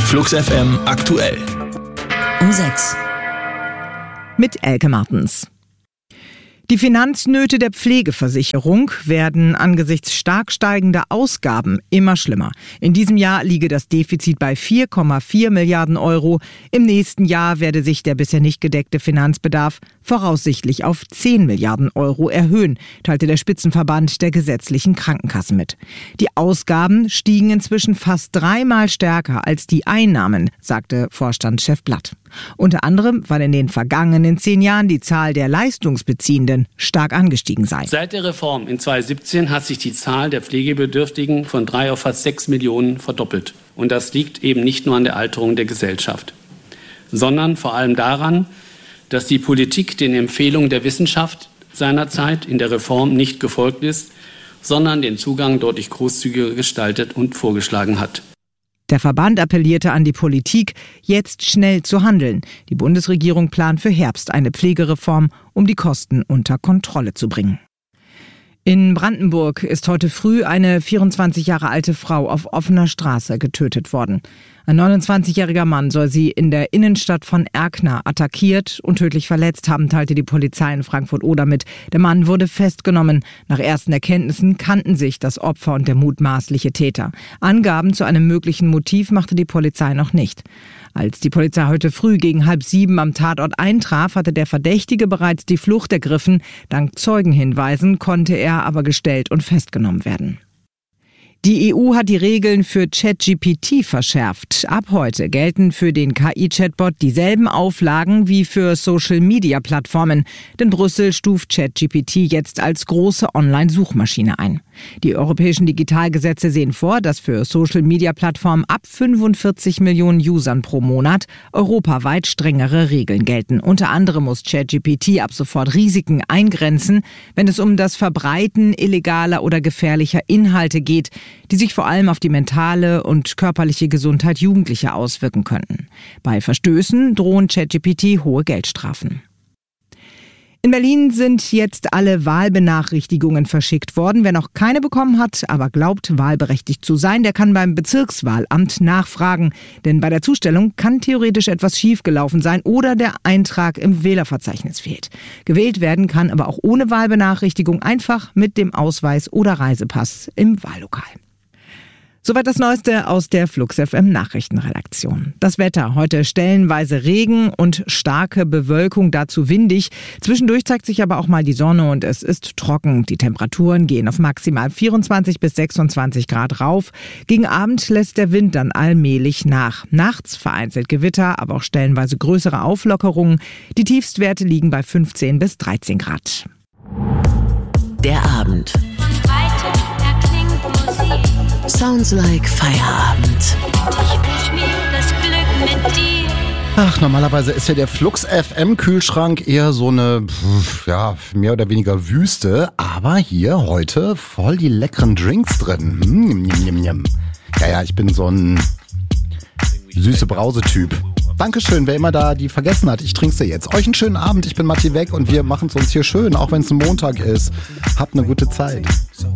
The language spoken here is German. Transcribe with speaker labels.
Speaker 1: Flux FM aktuell.
Speaker 2: Um 6.
Speaker 3: Mit Elke Martens. Die Finanznöte der Pflegeversicherung werden angesichts stark steigender Ausgaben immer schlimmer. In diesem Jahr liege das Defizit bei 4,4 Milliarden Euro. Im nächsten Jahr werde sich der bisher nicht gedeckte Finanzbedarf voraussichtlich auf 10 Milliarden Euro erhöhen, teilte der Spitzenverband der gesetzlichen Krankenkassen mit. Die Ausgaben stiegen inzwischen fast 3-mal stärker als die Einnahmen, sagte Vorstandschef Blatt. Unter anderem, weil in den vergangenen 10 Jahren die Zahl der Leistungsbeziehenden stark angestiegen sei.
Speaker 4: Seit der Reform in 2017 hat sich die Zahl der Pflegebedürftigen von 3 auf fast 6 Millionen verdoppelt. Und das liegt eben nicht nur an der Alterung der Gesellschaft, sondern vor allem daran, dass die Politik den Empfehlungen der Wissenschaft seinerzeit in der Reform nicht gefolgt ist, sondern den Zugang deutlich großzügiger gestaltet und vorgeschlagen hat.
Speaker 3: Der Verband appellierte an die Politik, jetzt schnell zu handeln. Die Bundesregierung plant für Herbst eine Pflegereform, um die Kosten unter Kontrolle zu bringen. In Brandenburg ist heute früh eine 24 Jahre alte Frau auf offener Straße getötet worden. Ein 29-jähriger Mann soll sie in der Innenstadt von Erkner attackiert und tödlich verletzt haben, teilte die Polizei in Frankfurt-Oder mit. Der Mann wurde festgenommen. Nach ersten Erkenntnissen kannten sich das Opfer und der mutmaßliche Täter. Angaben zu einem möglichen Motiv machte die Polizei noch nicht. Als die Polizei heute früh gegen 6:30 am Tatort eintraf, hatte der Verdächtige bereits die Flucht ergriffen. Dank Zeugenhinweisen konnte er aber gestellt und festgenommen werden. Die EU hat die Regeln für ChatGPT verschärft. Ab heute gelten für den KI-Chatbot dieselben Auflagen wie für Social-Media-Plattformen. Denn Brüssel stuft ChatGPT jetzt als große Online-Suchmaschine ein. Die europäischen Digitalgesetze sehen vor, dass für Social-Media-Plattformen ab 45 Millionen Usern pro Monat europaweit strengere Regeln gelten. Unter anderem muss ChatGPT ab sofort Risiken eingrenzen, wenn es um das Verbreiten illegaler oder gefährlicher Inhalte geht, die sich vor allem auf die mentale und körperliche Gesundheit Jugendlicher auswirken könnten. Bei Verstößen drohen ChatGPT hohe Geldstrafen. In Berlin sind jetzt alle Wahlbenachrichtigungen verschickt worden. Wer noch keine bekommen hat, aber glaubt, wahlberechtigt zu sein, der kann beim Bezirkswahlamt nachfragen. Denn bei der Zustellung kann theoretisch etwas schiefgelaufen sein oder der Eintrag im Wählerverzeichnis fehlt. Gewählt werden kann aber auch ohne Wahlbenachrichtigung, einfach mit dem Ausweis oder Reisepass im Wahllokal. Soweit das Neueste aus der Flux FM Nachrichtenredaktion. Das Wetter: heute stellenweise Regen und starke Bewölkung, dazu windig. Zwischendurch zeigt sich aber auch mal die Sonne und es ist trocken. Die Temperaturen gehen auf maximal 24 bis 26 Grad rauf. Gegen Abend lässt der Wind dann allmählich nach. Nachts vereinzelt Gewitter, aber auch stellenweise größere Auflockerungen. Die Tiefstwerte liegen bei 15 bis 13 Grad.
Speaker 2: Der Abend. Sounds like Feierabend.
Speaker 5: Ich wünsch mir das Glück mit dir.
Speaker 6: Ach, normalerweise ist ja der Flux FM Kühlschrank eher so eine, mehr oder weniger Wüste. Aber hier heute voll die leckeren Drinks drin. Ja, ich bin so ein süße Brause-Typ. Dankeschön, wer immer da die vergessen hat. Ich trinke sie jetzt. Euch einen schönen Abend. Ich bin Matti Weg und wir machen es uns hier schön, auch wenn es ein Montag ist. Habt eine gute Zeit.